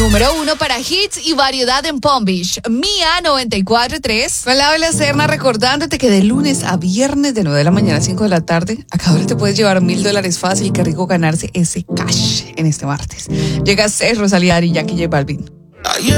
Número 1 para hits y variedad en Palm Beach. Mía 94.3. Con la Bella Serna, recordándote que de lunes a viernes de 9 de la mañana a 5 de la tarde, acá ahora te puedes llevar $1,000 fácil. Qué rico ganarse ese cash en este martes. Llega Rosalía y Jackie J Balvin.